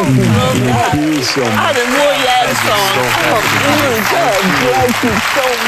Thank you so much. I done wore your ass on. So happy. God bless you so